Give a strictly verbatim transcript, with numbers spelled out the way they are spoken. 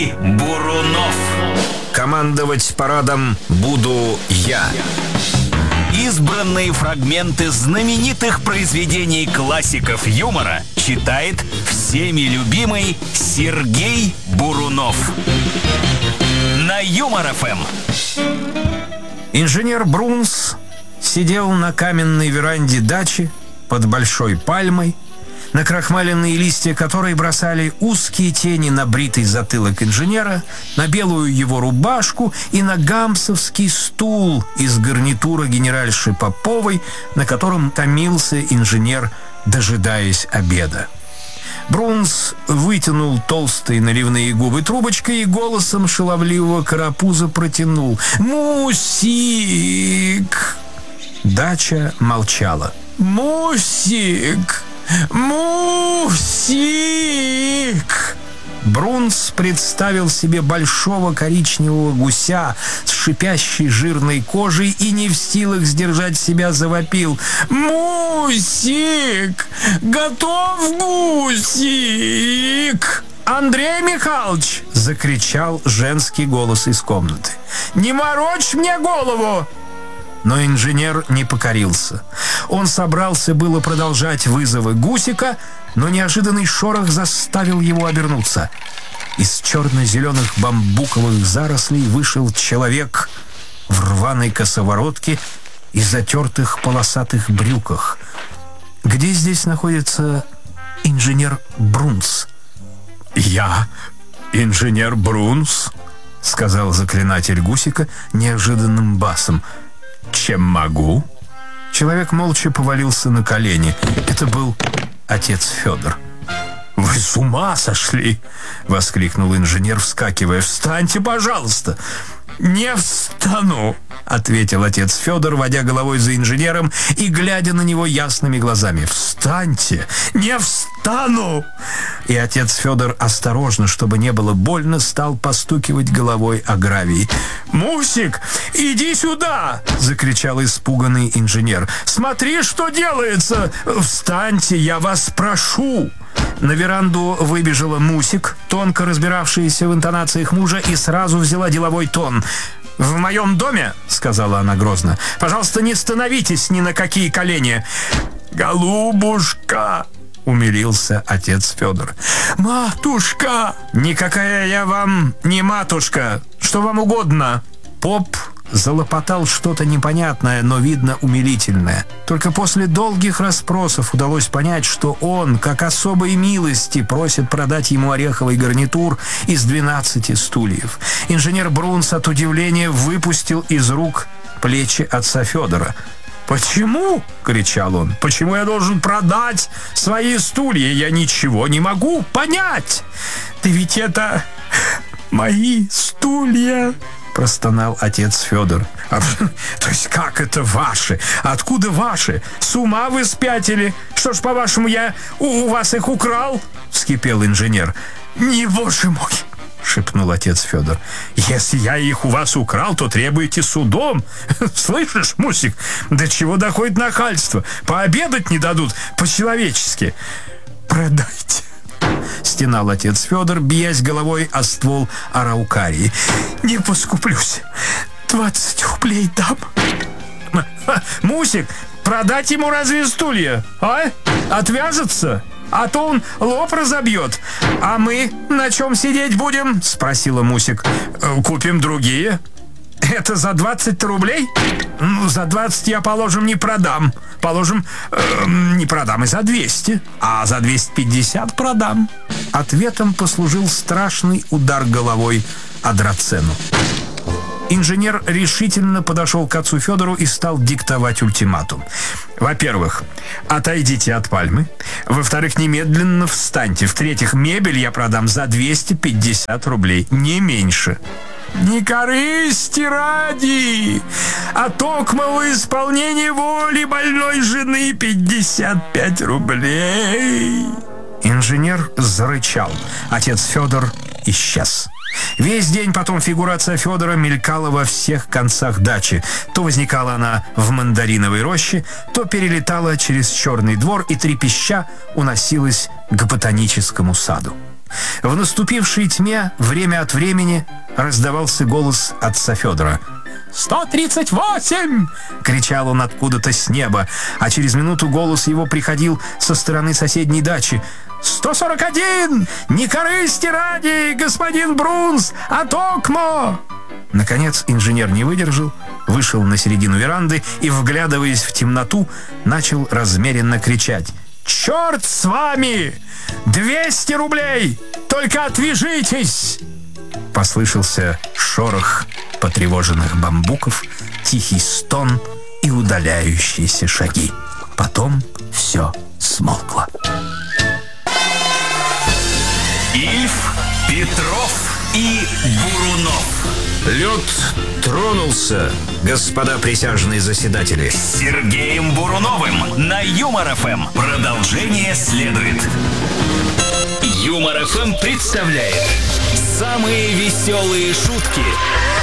Бурунов. Командовать парадом буду я. Избранные фрагменты знаменитых произведений классиков юмора читает всеми любимый Сергей Бурунов. На Юмор-ФМ. Инженер Брунс сидел на каменной веранде дачи под большой пальмой, накрахмаленные листья которой бросали узкие тени на бритый затылок инженера, на белую его рубашку и на гамсовский стул из гарнитура генеральши Поповой, на котором томился инженер, дожидаясь обеда. Брунс вытянул толстые наливные губы трубочкой и голосом шаловливого карапуза протянул: «Мусик!» Дача молчала. «Мусик! Мусик!» Брунс представил себе большого коричневого гуся с шипящей жирной кожей и не в силах сдержать себя завопил: «Мусик! Готов гусик!» «Андрей Михайлович!» — закричал женский голос из комнаты. «Не морочь мне голову!» Но инженер не покорился. Он собрался было продолжать вызовы гусика, но неожиданный шорох заставил его обернуться. Из черно-зеленых бамбуковых зарослей вышел человек в рваной косоворотке и затертых полосатых брюках. «Где здесь находится инженер Брунс?» «Я инженер Брунс», — сказал заклинатель гусика неожиданным басом. «Чем могу?» Человек молча повалился на колени. Это был отец Федор. «Вы с ума сошли!» — воскликнул инженер, вскакивая. «Встаньте, пожалуйста!» «Не встану!» — ответил отец Федор, водя головой за инженером и глядя на него ясными глазами. «Встаньте! Не встану!» И отец Федор осторожно, чтобы не было больно, стал постукивать головой о гравий. «Мусик, иди сюда!» — закричал испуганный инженер. «Смотри, что делается! Встаньте, я вас прошу!» На веранду выбежала Мусик, тонко разбиравшаяся в интонациях мужа, и сразу взяла деловой тон. «В моем доме, — сказала она грозно, — пожалуйста, не становитесь ни на какие колени!» «Голубушка!» — умилился отец Федор. «Матушка!» «Никакая я вам не матушка! Что вам угодно?» Поп залопотал что-то непонятное, но, видно, умилительное. Только после долгих расспросов удалось понять, что он, как особой милости, просит продать ему ореховый гарнитур из двенадцати стульев. Инженер Брунс от удивления выпустил из рук плечи отца Федора. «Почему?» — кричал он. «Почему я должен продать свои стулья? Я ничего не могу понять!» «Да ведь это мои стулья!» — простонал отец Федор. А, «То есть как это ваши? Откуда ваши? С ума вы спятили? Что ж, по-вашему, я у, у вас их украл?» — вскипел инженер. «Не, боже мой!» — шепнул отец Федор. «Если я их у вас украл, то требуете судом. Слышишь, Мусик, до чего доходит нахальство? Пообедать не дадут по-человечески. Продайте!» — стенал отец Федор, биясь головой о ствол араукарии. «Не поскуплюсь. Двадцать рублей дам». «Мусик, продать ему разве стулья? А? Отвяжется? А то он лоб разобьет. А мы на чем сидеть будем?» — спросила Мусик. «Купим другие». «Это за двадцать рублей? Ну, за двадцать я, положим, не продам. Положим, э, не продам и за двести. А за двести пятьдесят продам». Ответом послужил страшный удар головой о драцену. Инженер решительно подошел к отцу Федору и стал диктовать ультиматум. «Во-первых, отойдите от пальмы. Во-вторых, немедленно встаньте. В-третьих, мебель я продам за двести пятьдесят рублей, не меньше». «Не корысти ради, а токмо в исполнении воли больной жены пятьдесят пять рублей». Инженер зарычал. Отец Федор исчез. Весь день потом фигура отца Федора мелькала во всех концах дачи. То возникала она в мандариновой роще, то перелетала через черный двор и трепеща уносилась к ботаническому саду. В наступившей тьме время от времени раздавался голос отца Федора. «сто тридцать восемь!» — кричал он откуда-то с неба, а через минуту голос его приходил со стороны соседней дачи. «сто сорок один! Не корысти ради, господин Брунс, а токмо!» Наконец инженер не выдержал, вышел на середину веранды и, вглядываясь в темноту, начал размеренно кричать. «Черт с вами! двести рублей! Только отвяжитесь!» Послышался шорох потревоженных бамбуков, тихий стон и удаляющиеся шаги. Потом все смолкло. Ильф, Петров и Бурунов. Лед тронулся, господа присяжные заседатели. С Сергеем Буруновым на Юмор-ФМ. Продолжение следует. Юмор-ФМ представляет самые веселые шутки